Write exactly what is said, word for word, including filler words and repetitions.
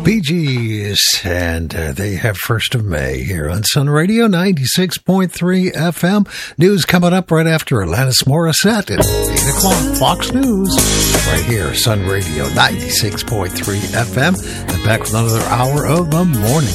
Bee Gees, and uh, they have first of May here on Sun Radio ninety-six point three F M. News coming up right after Alanis Morissette at eight o'clock. Fox News right here, Sun Radio ninety-six point three F M. And back with another hour of the morning.